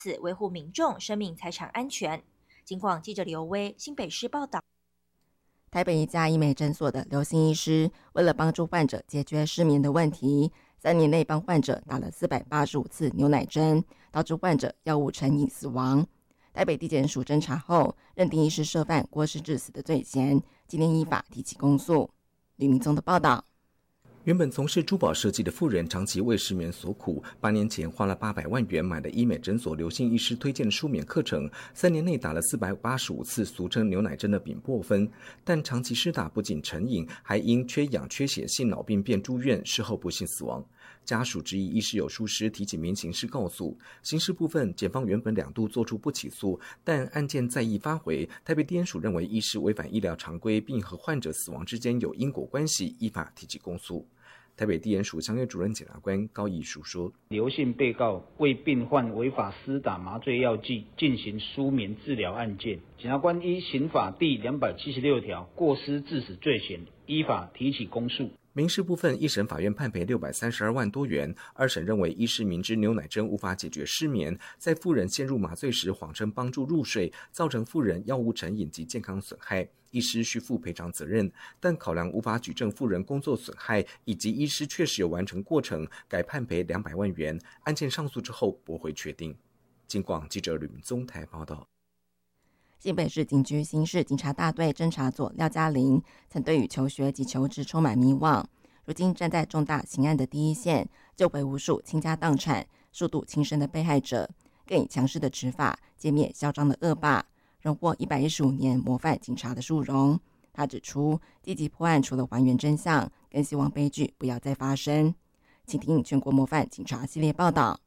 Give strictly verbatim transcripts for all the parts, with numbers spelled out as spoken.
此维护民众生命财产安全。警广记者刘威新北市报道。 台北一家医美诊所的刘姓医师，为了帮助患者解决失眠的问题，三年内帮患者打了四百八十五次牛奶针，导致患者药物成瘾死亡。台北地检署侦查后，认定医师涉犯过失致死的罪嫌，今天依法提起公诉。吕明宗的报道。 原本从事珠宝设计的妇人长期为失眠所苦，八年前花了八百万元买了医美诊所刘姓医师推荐的舒眠课程，三年内打了四百八十五次俗称牛奶针的丙泊酚，但长期施打不仅成瘾，还因缺氧缺血性脑病变住院，事后不幸死亡。家属质疑医师有疏失，提起民刑事告诉。刑事部分，检方原本两度做出不起诉，但案件再议发回，台北地检署认为医师违反医疗常规，并和患者死亡之间有因果关系，依法提起公诉。台北地检署相约主任检察官高义书说， 刘姓被告为病患违法施打麻醉药剂进行舒眠治疗案件，检察官依刑法第两百七十六条过失致死罪嫌，依法提起公诉。 民事部分，一审法院判赔六百三十二万多元，二审认为医师明知牛奶针无法解决失眠，在妇人陷入麻醉时谎称帮助入睡，造成妇人药物成瘾及健康损害，医师需负赔偿责任，但考量无法举证妇人工作损害以及医师确实有完成过程，改判赔两百万元。案件上诉之后驳回确定。警广记者吕明宗台报道。 新北市警局刑事警察大队侦查组廖嘉玲曾对于求学及求职充满迷惘，如今站在重大刑案的第一线，救回无数倾家荡产、数度轻生的被害者，更以强势的执法歼灭嚣张的恶霸，荣获一百一十五年模范警察的殊荣。他指出，积极破案除了还原真相，更希望悲剧不要再发生。请听全国模范警察系列报道。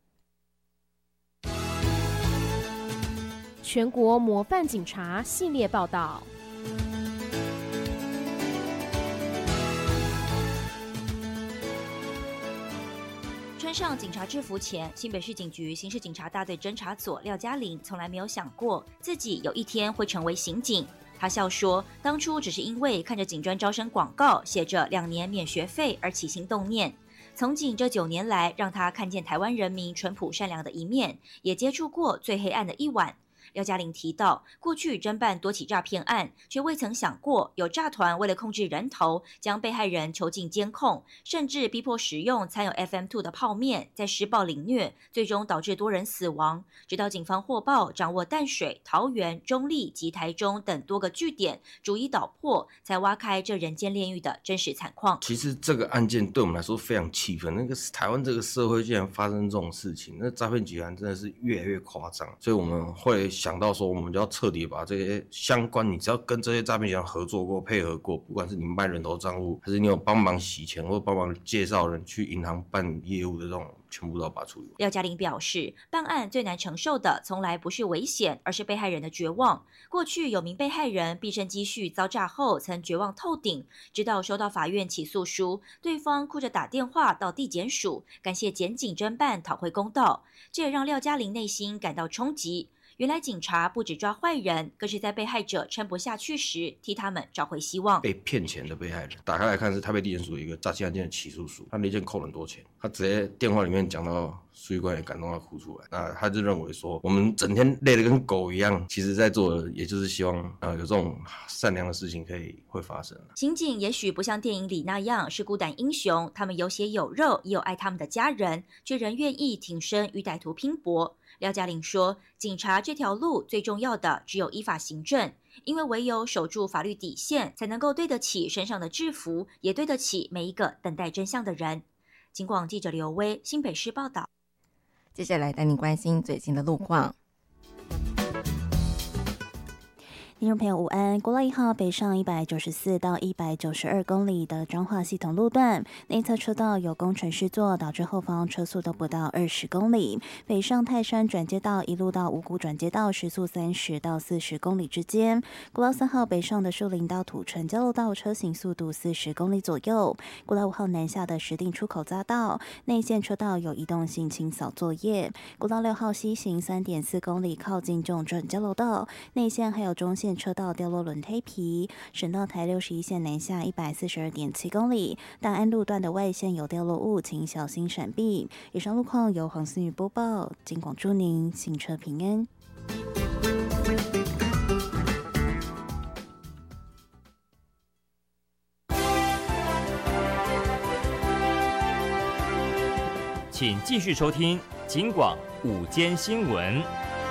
全国模范警察系列报道。 穿上警察制服前，新北市警局刑事警察大队侦查组廖嘉玲从来没有想过自己有一天会成为刑警。他笑说，当初只是因为看着警专招生广告写着两年免学费而起心动念。从警这九年来，让他看见台湾人民淳朴善良的一面，也接触过最黑暗的一晚。廖嘉玲提到，过去侦办多起诈骗案，却未曾想过有诈团为了控制人头，将被害人囚禁监控，甚至逼迫使用掺有 F M 二 的泡面，再施暴凌虐，最终导致多人死亡。直到警方获报，掌握淡水、桃园、中立及台中等多个据点，逐一捣破，才挖开这人间炼狱的真实惨况。 其实这个案件对我们来说非常气愤，那个台湾这个社会竟然发生这种事情，那诈骗集团真的是越来越夸张，所以我们会想到说，我们就要彻底把这些相关，你只要跟这些诈骗集团合作过、配合过，不管是你卖人头账户，还是你有帮忙洗钱或帮忙介绍人去银行办业务的这种，全部都要把它处理完。 廖嘉玲表示，办案最难承受的从来不是危险，而是被害人的绝望。过去有名被害人毕生积蓄遭诈后，曾绝望透顶，直到收到法院起诉书，对方哭着打电话到地检署，感谢检警侦办，讨回公道。这也让廖嘉玲内心感到冲击。原来警察不只抓坏人，更是在被害者撑不下去时，替他们找回希望。 被骗钱的被害人，打开来看是台北地检署一个诈欺案件的起诉书，他那件扣了很多钱，他直接电话里面讲到书记官也感动到哭出来。那他就认为说，我们整天累得跟狗一样，其实在做的也就是希望呃有这种善良的事情可以会发生。 刑警也许不像电影里那样是孤胆英雄，他们有血有肉，也有爱他们的家人，却仍愿意挺身与歹徒拼搏。廖嘉玲说，警察这条路最重要的只有依法行政，因为唯有守住法律底线，才能够对得起身上的制服，也对得起每一个等待真相的人。警广记者刘威新北市报道。 接下来带您关心最新的路况。 听众朋友午安，国道一号北上一百九十四到一百九十二公里的彰化系统路段，内侧车道有工程施作，导致后方车速都不到二十公里。北上泰山转接道一路到五股转接道，时速三十到四十公里之间。国道三号北上的树林到土城交流道，车行速度四十公里左右。国道五号南下的石碇出口匝道，内线车道有移动性清扫作业。国道六号西行三点四公里，靠近中正交流道，内线还有中线线车道掉落轮胎皮，省道台六十一线南下一百四十二点七公里，大安路段的外线有掉落物，请小心闪避。以上路况由黄思雨播报，金广祝您行车平安。 请继续收听警广午间新闻。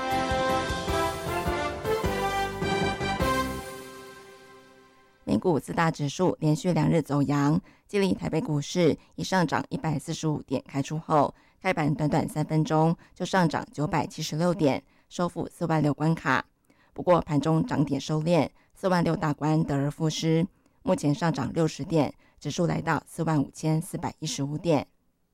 美股四大指数连续两日走阳，激励台北股市以上涨一百四十五点开出后，开盘短短三分钟就上涨九百七十六点，收复四万六关卡。不过盘中涨点收敛，四万六大关得而复失，目前上涨六十点，指数来到四万五千四百一十五点。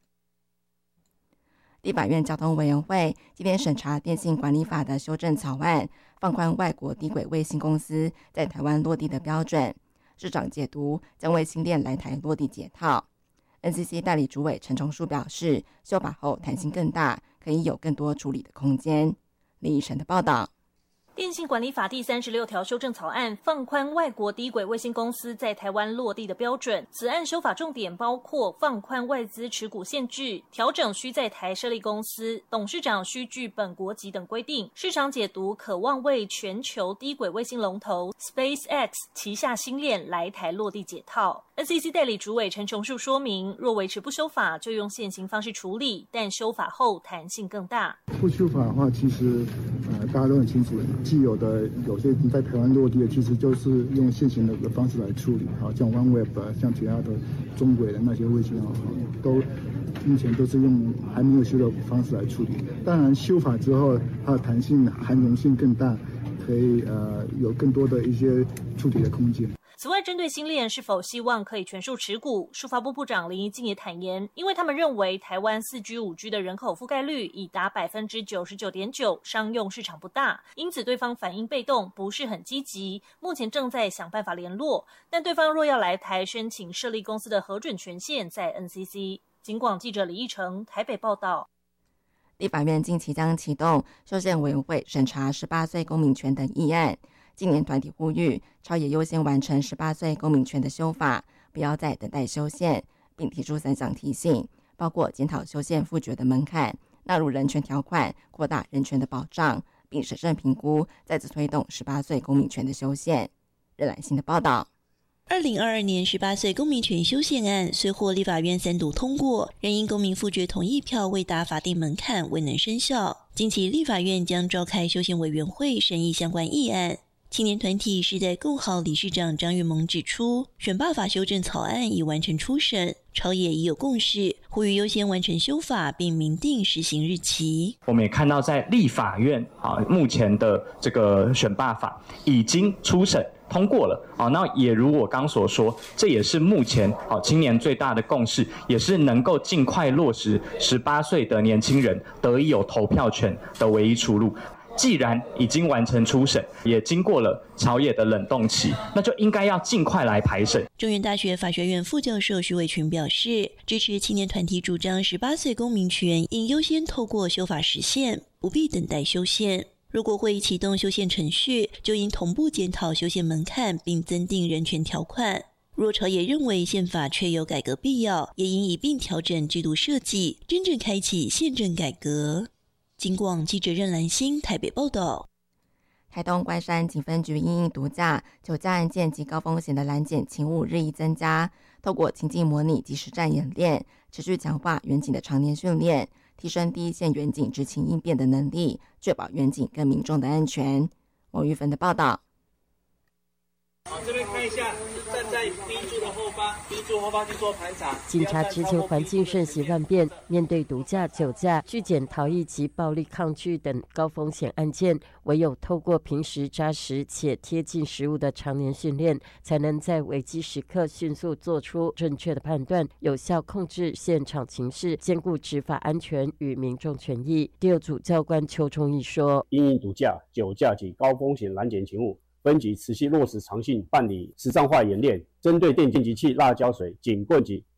立法院交通委员会今天审查电信管理法的修正草案，放宽外国低轨卫星公司在台湾落地的标准。市长解读将为新店来台落地解套。N C C 代理主委陈崇树表示，修法后弹性更大，可以有更多处理的空间。李以晨的报道。 电信管理法第三十六条修正草案放宽外国低轨卫星公司在台湾落地的标准。此案修法重点包括放宽外资持股限制、调整需在台设立公司、董事长需具本国籍等规定。市场解读可望为全球低轨卫星龙头 SpaceX 旗下星链来台落地解套。N C C 代理主委陈崇树说明，若维持不修法，就用现行方式处理，但修法后弹性更大。 不修法的话，其实呃大家都很清楚，既有的有些在台湾落地的，其实就是用现行的方式来处理，好像 OneWeb 像其他的中轨的那些卫星啊，都目前都是用还没有修的方式来处理。当然修法之后，它的弹性含容性更大，可以呃有更多的一些处理的空间。 此外，针对星链是否希望可以全数持股，数发部部长林宜敬也坦言，因为他们认为台湾 四 G、五 G 的人口覆盖率已达 百分之九十九点九， 商用市场不大，因此对方反应被动，不是很积极，目前正在想办法联络，但对方若要来台申请设立公司的核准权限在 N C C。 警广记者李义成台北报道。 立法院近期将启动修宪委员会审查十八岁公民权等议案。今年团体呼吁朝野优先完成十八岁公民权的修法，不要再等待修宪，并提出三项提醒，包括检讨修宪复决的门槛，纳入人权条款，扩大人权的保障，并审慎评估再次推动十八岁公民权的修宪。任兰心的报道。 二零二二年十八岁公民权修宪案虽获立法院三读通过，仍因公民复决同意票未达法定门槛，未能生效。近期立法院将召开修宪委员会审议相关议案。青年团体时代共好理事长张玉萌指出，选罢法修正草案已完成初审，朝野已有共识，呼吁优先完成修法，并明定施行日期。 我们也看到，在立法院啊，目前的这个选罢法已经初审通过了啊，那也如我刚所说，这也是目前啊青年最大的共识，也是能够尽快落实十八岁的年轻人得以有投票权的唯一出路。既然已经完成初审，也经过了朝野的冷冻期，那就应该要尽快来排审。 中原大学法学院副教授徐伟群表示，支持青年团体主张十八岁公民权应优先透过修法实现，不必等待修宪。如果会启动修宪程序，就应同步检讨修宪门槛，并增订人权条款。若朝野认为宪法确有改革必要，也应一并调整制度设计，真正开启宪政改革。警广记者任兰心台北报道。 台东关山警分局因应毒驾、酒驾案件及高风险的拦检勤务日益增加，透过情境模拟及实战演练，持续强化员警的常年训练，提升第一线员警执勤应变的能力，确保员警跟民众的安全。王玉芬的报道。 好，这边看一下，站在第一柱的后方，第一柱后方去做盘查。 警察执勤环境瞬息万变，面对毒驾、酒驾、拒检逃逸及暴力抗拒等高风险案件，唯有透过平时扎实且贴近实务的常年训练，才能在危机时刻迅速做出正确的判断，有效控制现场情势，兼顾执法安全与民众权益。第二组教官邱崇义说： 因应毒驾、酒驾及高风险拦检勤务，分局持续落实常性办理实战化演练，针对电击机器、辣椒水、警棍及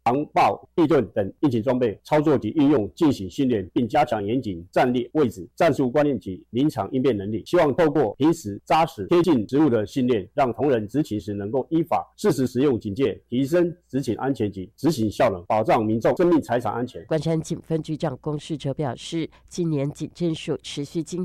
防爆、地盾等应急装备操作及应用进行训练，并加强严谨战略位置、战术观念及临场应变能力。希望透过平时扎实贴近实务的训练，让同仁执勤时能够依法适时使用警戒，提升执勤安全及执行效能，保障民众生命财产安全。 关山警分局长龚世哲表示，今年警政署持续精